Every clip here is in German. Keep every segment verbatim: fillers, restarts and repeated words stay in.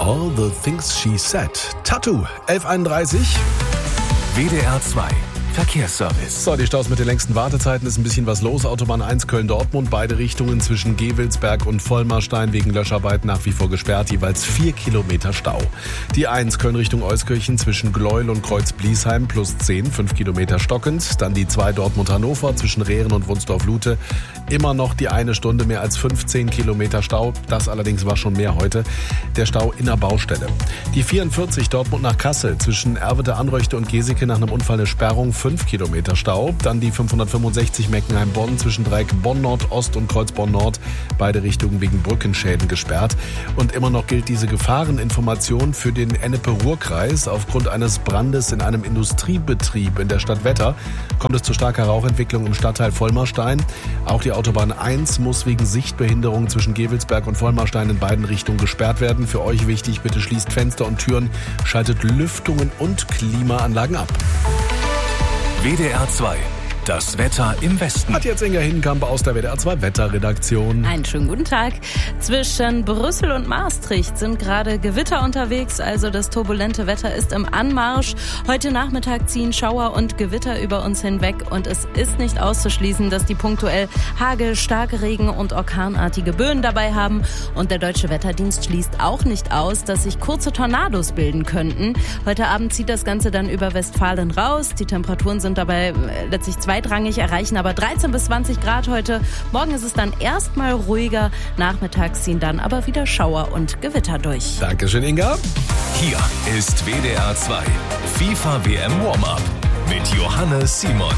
All the Things She Said. Tattoo, elf Uhr einunddreißig. W D R zwei Verkehrsservice. So, die Staus mit den längsten Wartezeiten ist ein bisschen was los. Autobahn eins Köln-Dortmund, beide Richtungen zwischen Gewelsberg und Vollmarstein wegen Löscharbeit nach wie vor gesperrt, jeweils vier Kilometer Stau. Die eins Köln Richtung Euskirchen zwischen Gleuel und Kreuz-Bliesheim plus zehn, fünf Kilometer stockend. Dann die zwei Dortmund-Hannover zwischen Rehren und Wunsdorf-Lute. Immer noch die eine Stunde, mehr als fünfzehn Kilometer Stau. Das allerdings war schon mehr heute. Der Stau in der Baustelle. Die vierundvierzig Dortmund nach Kassel zwischen Erwete-Anröchte und Geseke nach einem Unfall eine Sperrung, fünf Kilometer Stau. Dann die fünfhundertfünfundsechzig Meckenheim-Bonn zwischen Dreieck Bonn-Nord-Ost und Kreuz-Bonn-Nord. Beide Richtungen wegen Brückenschäden gesperrt. Und immer noch gilt diese Gefahreninformation für den Ennepe-Ruhr-Kreis. Aufgrund eines Brandes in einem Industriebetrieb in der Stadt Wetter kommt es zu starker Rauchentwicklung im Stadtteil Vollmarstein. Auch die Autobahn eins muss wegen Sichtbehinderung zwischen Gewelsberg und Vollmarstein in beiden Richtungen gesperrt werden. Für euch wichtig, bitte schließt Fenster und Türen, schaltet Lüftungen und Klimaanlagen ab. W D R zwei. Das Wetter im Westen. Hat jetzt Inga Hinkamp aus der W D R zwei Wetterredaktion. Einen schönen guten Tag. Zwischen Brüssel und Maastricht sind gerade Gewitter unterwegs, also das turbulente Wetter ist im Anmarsch. Heute Nachmittag ziehen Schauer und Gewitter über uns hinweg und es ist nicht auszuschließen, dass die punktuell Hagel, starke Regen und orkanartige Böen dabei haben. Und der Deutsche Wetterdienst schließt auch nicht aus, dass sich kurze Tornados bilden könnten. Heute Abend zieht das Ganze dann über Westfalen raus. Die Temperaturen sind dabei letztlich zweitrangig, erreichen aber dreizehn bis zwanzig Grad heute. Morgen ist es dann erstmal ruhiger. Nachmittags ziehen dann aber wieder Schauer und Gewitter durch. Dankeschön, Inga. Hier ist W D R zwei FIFA W M Warm-Up mit Johannes Simon.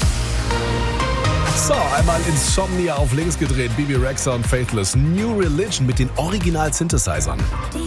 So, einmal Insomnia auf links gedreht. Bibi Rexha und Faithless. New Religion mit den Original-Synthesizern.